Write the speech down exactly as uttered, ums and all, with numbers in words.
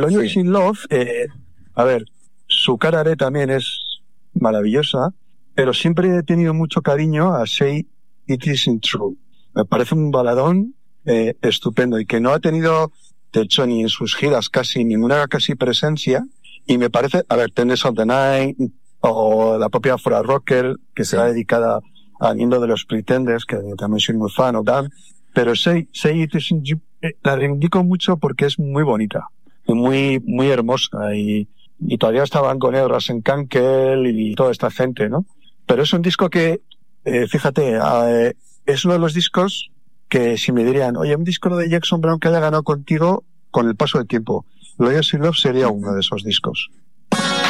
el Always in Love, eh, a ver, su cara B también es maravillosa, pero siempre he tenido mucho cariño a Say It Isn't True. Me parece un baladón eh, estupendo y que no ha tenido, de hecho, ni en sus giras casi ninguna casi presencia. Y me parece, a ver, Ten Days of the Night o la propia Fora Rocker, que será dedicada al miembro de los Pretenders, que también soy muy fan o tal. Pero Say, Say It Isn't You, eh, la reivindico mucho porque es muy bonita, muy, muy hermosa y, y todavía estaban con él Rasen Kankel y toda esta gente, ¿no? Pero es un disco que, eh, fíjate, eh, es uno de los discos que si me dirían, oye, un disco de Jackson Browne que haya ganado contigo con el paso del tiempo, Loyal in Love sería uno de esos discos.